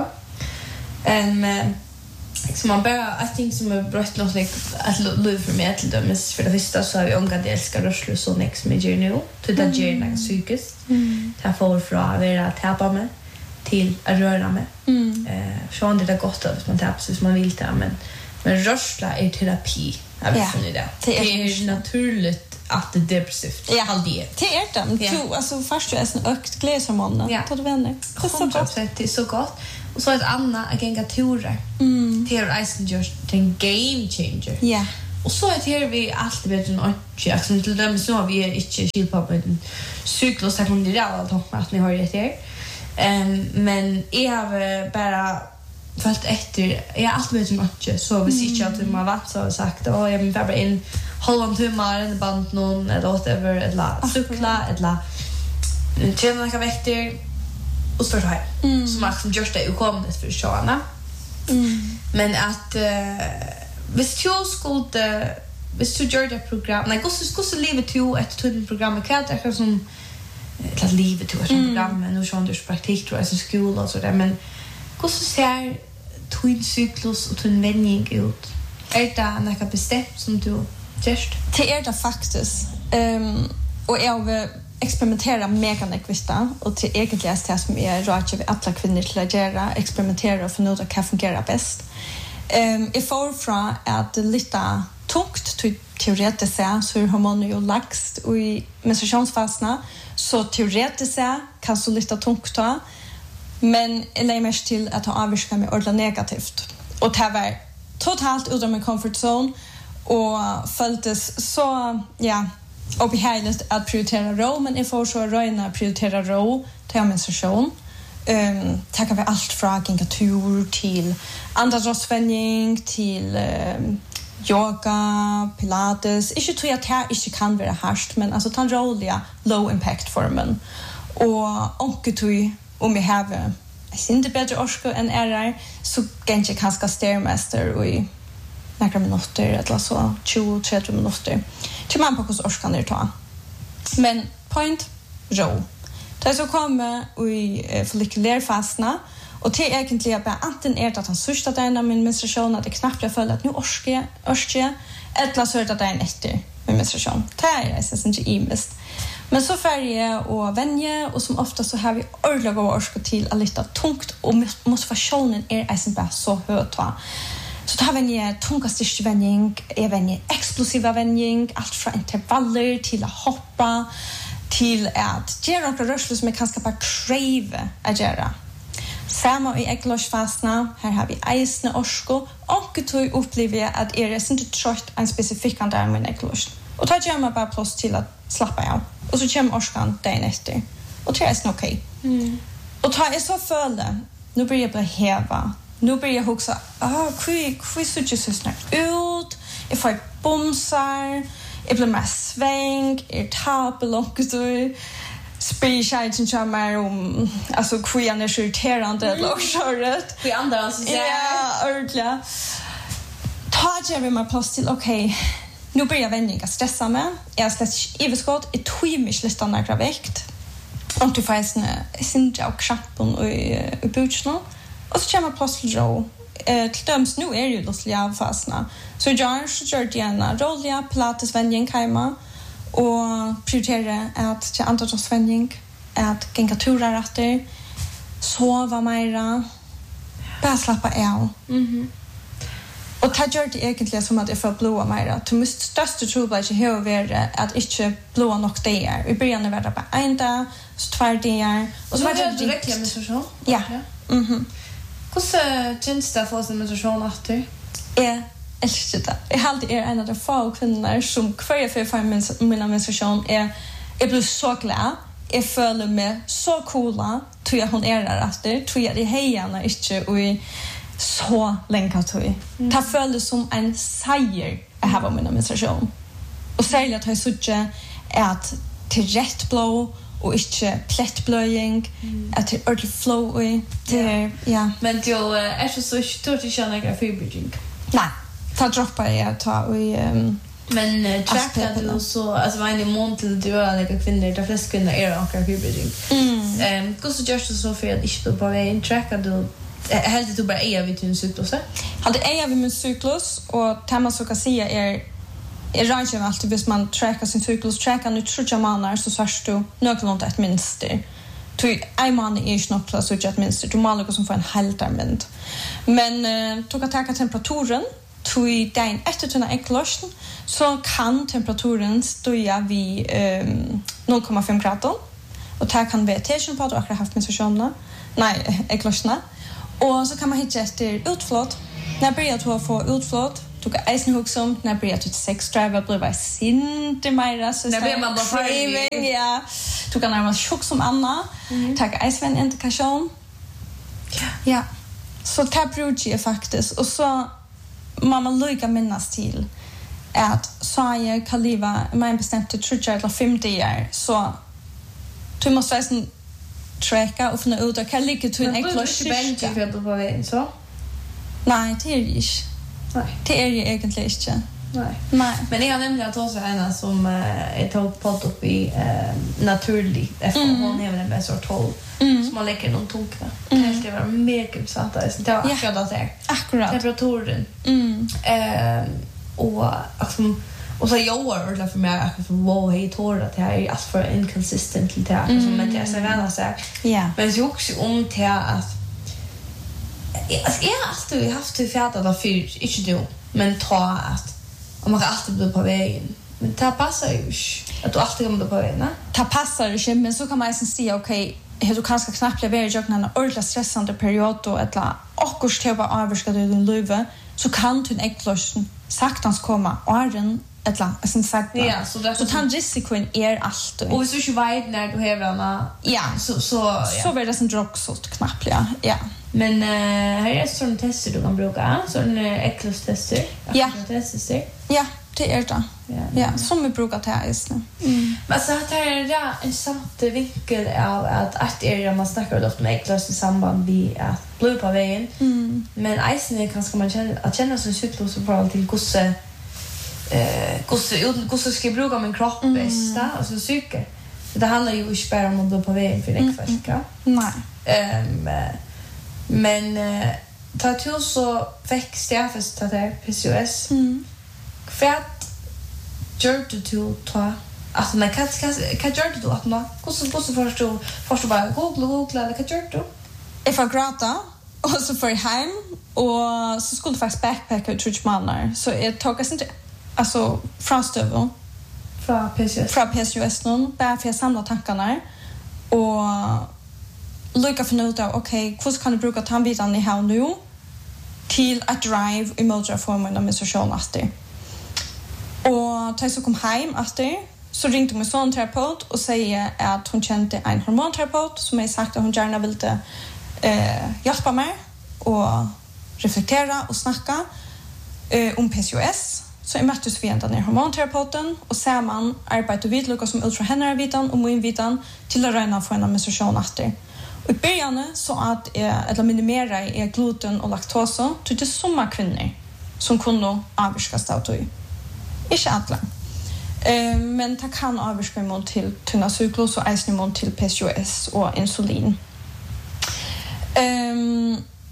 Ehm så man bara I think som är brött något like att live för mig till dem för det första så har vi ångat det älskar rörslu så next med you nu till det ger något psykiskt ta för från att vara tappa med till att röra med eh så det är gott att man tappar så man vill ta men men rörsla är terapi jag vet inte det det är naturligt att det är depressivt ja det det är det du alltså först du är en ökt glädjehormon tar du vänner det är så gott det är så gott och så ett annat att gänga turer mm. till isen just en game changer ja yeah. och så är det vi alltid vet en och som till dem så har vi inte skill på en cyklus att det är allt att ni har det här um, men jag har bara fast efter jag alltid vet en och så vi ser inte att man varit så har sagt och jag vill bara in halvan timmar en band någon eller whatever eller cykla eller tjäna några veckor och så här mm. som Max som just det kom det för sjåna mm. men att uh, visst du skulle visst du gör det program nej hur ska så livet du ett till program kan det som ett livet du ett program men nu sjön du praktik tror jag så skola och så där men hur så ser twin cyklus och twin vändning ut är det något bestämt som du just det är det faktiskt ehm och jag experimentera mega nekvista och till egentligen det som är råd vi alla kvinnor till att göra experimentera och finna ut vad fungerar bäst. Ehm um, if all fra att det lite tungt till teoretiskt så är hormoner ju laxt och i menstruationsfaserna så teoretiskt kan så lite tungt ta men eller mest till att ha avvirka med ordla negativt och det var totalt utom min comfort zone och följdes så ja och vi har just att prioritera ro men if också röna prioritera ro till menstruation ehm um, tackar vi allt från tur till andra till um, yoga pilates inte tror jag att det inte kan vara harst men alltså tan roliga low impact formen och onketu om vi har jag ser inte bättre orska än är så kanske kanske stairmaster och i några minuter eller så tjugo till trettio minuter till man på hur orkan det ta men point row det så kommer i follikulär fastna och det är egentligen bara antingen är det att han sista den av min menstruation att det knappt jag följer att nu orske orske eller så är det att det är en efter min menstruation det är det inte imest men så färje och vänje och som ofta så har vi ordlag och orska till att lite tungt och motivationen är är bara så hög va så tar vi en tunga styrkevändning, en explosiva vändning, allt från intervaller till att hoppa, till att göra några rörelser som är ganska bara crave att göra. Samma i ägglossfasna, här har vi eisne orsko, och då upplever jag att är det inte trött en specifik kan där med äggloss. Och då gör man bara plats till att slappa av. Och så kommer orskan dagen efter. Och det är okej. Okay. Mm. Och då är så följande, nu börjar jag bli häva. Nu börjar jag också, ah, kvi, kvi så just så snart ut. Jag får bomsar, jag blir mer sväng, jag tappar långt och spirituellt som mer om, alltså kvi är så irriterande eller årsåret. Kvi andra alltså säger. Ja, ordentligt. Ta jag mig plats till, okej, okay, nu börjar jag vänja stressa mig. Jag släcker överskott, jag tog mig listan några vikt. Och du får en syndra och krappen och i buken. Och så kommer plats till ro. eh, till döms nu är det ju lustliga avfasna. Så jag så gör det gärna roliga pilatesvänjning hemma och prioritera att till antalsvänjning, att gänga turer efter, sova mera, bara slappa av. Mhm. Och det gör det egentligen som att jag får blåa mera. Du måste största trobladje här vara att inte blåa nog dagar. I början var det bara en dag, så två dagar. Och så var det direkt menstruation? Ja. Mhm. Hur känns det för sin menstruation efter? Jag älskar det. Jag har alltid är en av de få kvinnor som kvar för för min mina menstruation är jag blir så glad. Jag känner mig så coola tror jag hon är där efter. Tror jag det hejarna inte och så länge tog. Mm. Det kändes som en seger att ha min menstruation. Och särskilt att jag såg att till rätt blå och inte plättblöjning, mm. att det är ordentligt flow i. Det, ja. Men du är så så stort att känna några fiberjink? Nej, ta droppar jag ta i um, men uh, trackar du så alltså vad är det mån till du är några kvinnor, de flesta kvinnor är några fiberjink. Mm. Ehm, hur så görs det så för att inte på vägen trackar du helt du bara är vid din cyklus? Hade är vid min cyklus och tema så kan säga är är rangen alltid hvis man trackar sin cyklus trackar nu tror jag manar så svärst du något ett minster. Tu I man är ju nog plus så att minster du mal som får en halvtermin. Men uh, tog att ta temperaturen tu i den efter tunna eklosten så kan temperaturen stiga vid um, noll komma fem grader och ta kan vegetation på att jag har haft menstruation. Nej, eklostna. Och så kan man hitta efter utflott. När börjar du få utflott? Du kan eisen hugga om när börjar du sex driver blir bara sint mera så när börjar man bara craving ja. Du kan närmast chock som Anna. Mm. Ta eisen indikation. Ja. Ja. Så ta brudge är faktiskt och så mamma lika minnas till att så jag kan leva med bestämt till trudge eller fem dagar så du måste nästan tracka och finna ut att kan ligga till en eklosh så. Nej, det är ju inte. Nej. Det är ju egentligen inte. Nej. Nej. Men jag har nämligen att också en som är tagit på upp i naturlig efter hon är en bättre tolv som man lägger någon tonkna. Det här ska vara mega intressant. Det var akkurat det. Akkurat. Temperaturen. Mm. Eh, och alltså och så jag var ordentligt för mig att wow, hej tår att det här är alltså för inconsistent till det som men det är så väl så. Ja. Men så också om till att alltså jag har alltid haft till fjärde eller fyra, inte du, men ta att om man alltid blir på vägen. Men det passar ju att du alltid kommer på vägen, va? Det passar inte, men så kan man ju säga okej, okay, du kanske knappt lever i en ordentligt stressande period då eller akkurat till att avvarska din liv så kan du en ägglossen saktans komma åren eller sen sagt ja så där så tant risikon är allt och hvis du inte vet när du har varna ja så så ja. Så blir det sen drogsort knappt ja ja men uh, här är sån tester du kan bruka sån äcklustester ja tester ja det är det ja, ja som vi brukar ta is nu mm. Men så att här är det en samt vinkel av att att är det man snackar ofta med äcklust i samband med att blå på vägen mm. Men isen kan ska man känna att känna sig cyklus så bra till gosse eh gosse gosse ska bruka min kropp bästa mm. alltså psyke. Det handlar ju inte bara om att gå på vägen för det första. Nej. Ehm men eh ta till så fick Steffes ta det P C O S. Mm. Kvart gör du till ta alltså när kan kan gör du att man gosse gosse förstå förstå bara googla googla eller kan gör du? If I grata och så för hem och så skulle faktiskt backpacka ut Church Manor så jag tog oss inte alltså frastövel från P C O S från P C O S någon där för jag samlar tankarna och lucka för nu då okej hur kan du bruka tandbitan i här nu till att drive i motorformen med social efter och ta så kom hem efter så ringde min son terapeut och säger att hon kände en hormonterapeut som är sagt att hon gärna ville eh hjälpa mig och reflektera och snacka eh om P C O S. Så jag möttes vi ända ner hormonterapeuten och ser man arbetar vid Lucas som ut från henne vitan och min vitan till att röna få en menstruation efter. Och i början så att eller minimera är gluten och laktos till det som kvinnor som kunde avskas av det. Inte alla. Eh men det kan avska mot till tunna cyklus och isnimon till P C O S och insulin. Ehm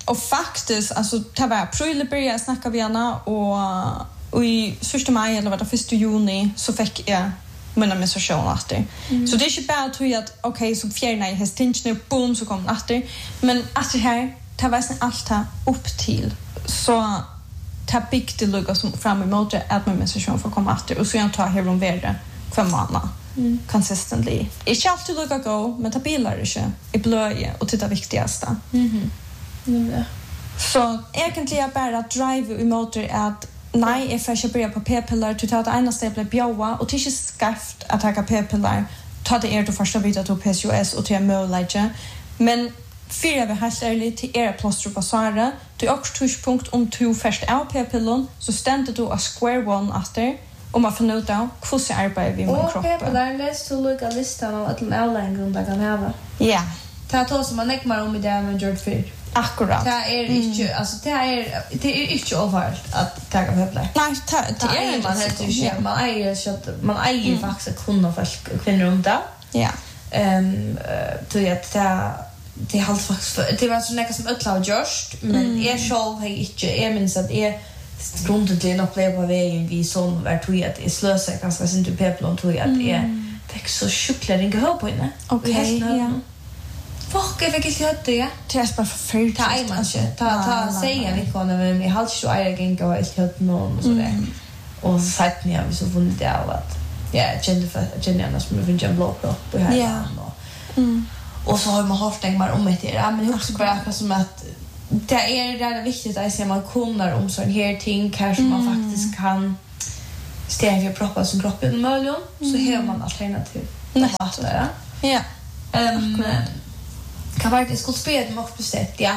och faktiskt alltså det var april började snacka vi gärna och och i första maj eller vad det första juni så fick jag mina menstruation efter. Mm. Så det är inte bara att jag att okej så fjärna i hästinchen boom så kom efter men att det här det var nästan allt här upp till så ta big det lugga som fram emot att min menstruation får komma efter och så jag tar här om värde för månader. Mm. Consistently. Inte alltid lugga gå men ta bilar inte. I blöje och det viktigaste. Mhm. Mm. Mm. Så egentligen bara att drive emot att nej, jag får börja på p-piller till att ena steg blir bjåa och det är inte skaft att ta p-piller ta det er du första biten till P C O S och till möjlighet. Men fyra vi helt ärligt till era plåster på Sara till också touchpunkt om du först av p-pillen så ständer du a square one efter om man får ut av hur ser arbetar vi med kroppen. Och p-piller läs till lika listan av att de outline där kan ha. Ja. Ta to som man nekmar om i det med George Fyr. Akkurat. Det är inte alltså det är det är inte överallt att ta p-piller. Nej, det är man helt inte. Man äger så att man äger faktiskt kunna folk kvinnor om det. Ja. Ehm till att det det halt faktiskt det var så något som ötla just men är själv har inte är minst att är grundet till att play på vägen vi som var tog att är slösa ganska synd till people och tog att är det är så sjukligt inte hör på inne. Okej, ja. Fuck, jag fick inte det. Det är bara förfärligt. Ta i man inte. Ta ta säga vi kan men vi halt så är jag inte vad jag hört någon så där. Och så sagt ni vi så vunnit det av att ja, kände för kände annars med vinja blå på här. Ja. Mm. Och så har man haft tänkbar om det. Ja, men det också bara som att det är det är viktigt att se man kunnar om sån här ting kanske mm. man faktiskt kan stävja proppa som kroppen möjligen mm. så har man alternativ. Nästa. Ja. Ehm kan faktiskt skulle spela det också bestämt ja.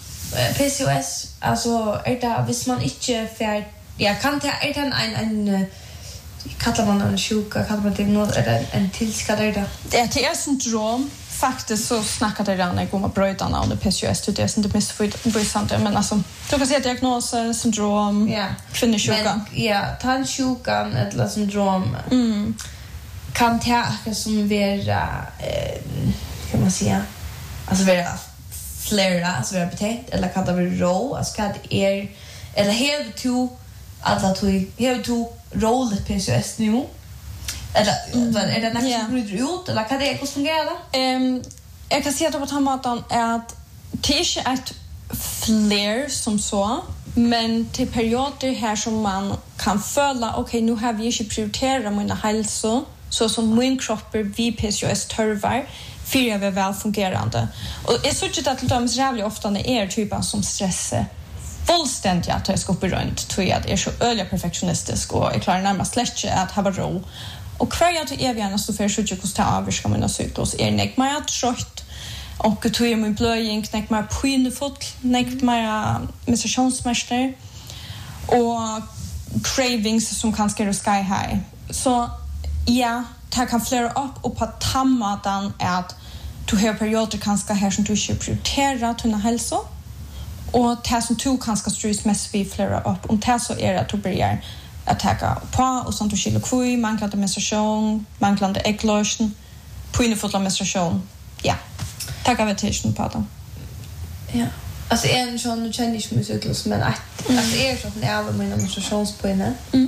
P C O S alltså är det hvis man inte för ja kan det är det en en kallar man en sjuka kallar man det något är det en tillskadad det. Det är T S-syndrom. Faktiskt så snackade jag redan om brödarna under P C O S det är inte missförstånd men alltså du kan se diagnos syndrom ja kvinnosjuka. Ja, tandsjukan eller syndrom. Mm. Kan det som vara eh kan man säga alltså vara flera alltså vara betett eller kan det vara rå alltså kan det är eller have to alla två have to roll P C O S nu eller mm. är det nästan yeah. bryter ut eller kan det hur fungerar det? Ehm jag kan säga att på maten är att det är ett flare som så men till perioder här som man kan följa okej okay, nu har vi inte prioriterat mina hälsa så som min kropp vi P C O S törvar för jag är väl fungerande. Och jag såg att det är jävligt ofta när är typen som stressar fullständigt att jag ska upp runt tror jag att är så öliga perfektionistisk och jag klarar närmast släcka att ha ro. Och kvar jag till evigärna så för så att jag kan ta över ska mina cyklus är nek mig att trött och tog jag min blöjning nek mig pinefot nek mig menstruationsmärster och cravings som kan skara sky high. Så ja, det kan flera upp och på tammatan är att du har perioder kanske här som du inte prioriterar till din hälsa och det som du kanske strys mest vid flera upp om det så är det att du börjar att ta på och sånt du skiljer kvui, manglande menstruation, manglande ägglossning, pinefotla menstruation. Ja, tack av attention på det. Ja, alltså en sån nu känner jag mig cyklus men att mm. alltså är så att jag har mina menstruationspinne. Mm.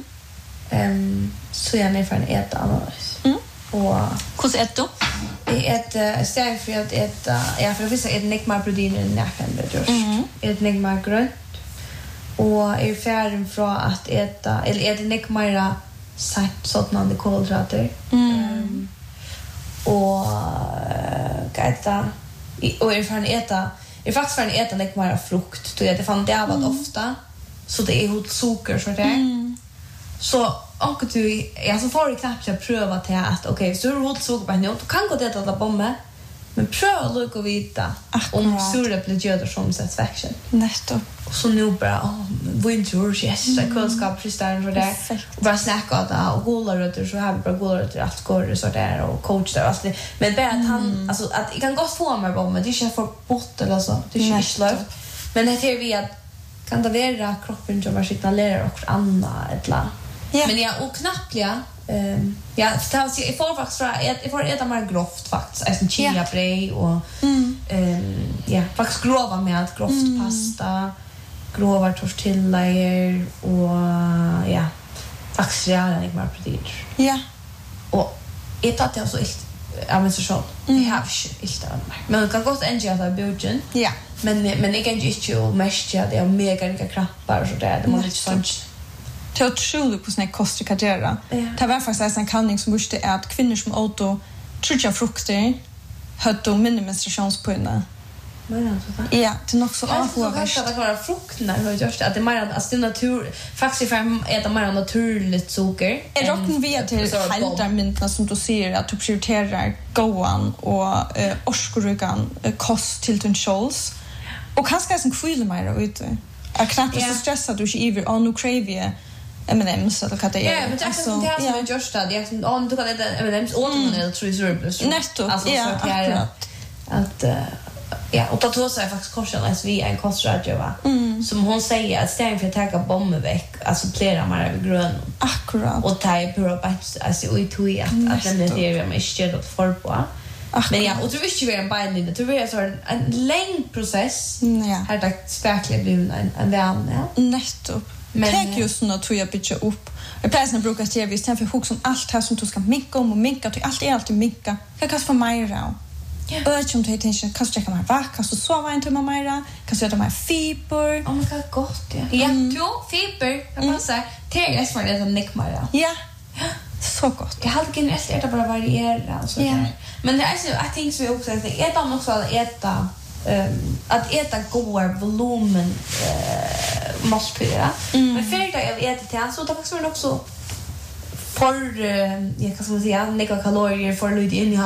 Ehm så jag ner för en äta annars. Mm. Och hur är det? Det är ett steg för att äta ja för vissa är det nekmar proteiner i näcken det görs. Är det nekmar grönt och är färdig från att äta eller är det nekmar sagt sådana kolhydrater. Mm. Och äta och är färdig äta är faktiskt färdig äta nekmar frukt då jag det fann det av att ofta så det är hot socker så där. Mm. Så och du jag så får knappt jag pröva till att okej okay, så hur så på nu kan gå det att bomba men pröva look och vita om sura blir göder som satisfaction netto och så nu bara winter yes så kunskap prestaren för det och bara snacka där och golrötter så har vi bara golrötter att gå så där och coach där alltså men bara att han alltså att jag kan gå få mig bomba det är inte för bort eller så det är inte slöv men det är vi att kan det vara kroppen som var signalerar och andra eller yeah. Men jag och knappt ja ehm ja så jag får faktiskt jag får äta mer grovt faktiskt alltså chia bröd och ehm ja, faktiskt grova med grovt mm. pasta, grova tortillaer och ja, faktiskt redan inte mer proteiner. Ja. Och ett att jag så ilt administration. Mm. Jag har inte ilt av mig. Men det kan gott ändå att det är budgen. Ja. Men men det kan ju inte och mest ja, det är mega mycket krappar så där. Det måste sånt. Det är otroligt hur snäck kostar kan göra. Det var faktiskt en kalning som måste är att kvinnor som åt och trutja frukter hade då mindre menstruationspinnar. Men ja, det är nog så avhållande. Kanske att det var frukterna hur görs det att det mer alltså det natur faktiskt för äta mer naturligt socker. Är rocken via till haltarmyntorna som du ser att du prioriterar goan och eh, orskurugan eh, kost till din shows. Och kanske är en kvill mer ute. Jag knappt så stressad du inte över on nu crave M and M's eller vad det är. Ja, men det är så det är som just det. Jag om du kan äta M and M's åt man eller tror jag så. Netto. Alltså så att jag att ja, och då tror jag faktiskt korsen as vi en kostrådgivare mm. som hon säger att stället för att ta bomber veck alltså plera mer över grön. Akkurat. Och ta på att alltså ut hur att att den det är med stöd att för på. Men ja, och du visste ju en binding det tror jag så en lång process. Ja. Har det verkligen blivit en en vän, ja. Netto. Men tek just när tror jag bitcha upp. Jag plötsligt brukar säga vi stämmer för hooks som allt här som du ska minka om och minka till allt är alltid minka. Jag kan få mig då. Ja. Och som du tänker kan du checka mig va? Kan du sova inte med mig då? Kan du äta mig fiber? Oh my god, gott ja. Ja, du fiber. Jag passar. Det är så det som nick mig då. Ja. Så gott. Jag hade generellt äta bara variera så där. Men det är så jag tänker så också att äta också att äta um, att äta goda volumen eh måltider. Mm. Men för det jag äter till så då faktiskt också för jag kan säga några kalorier för lite in i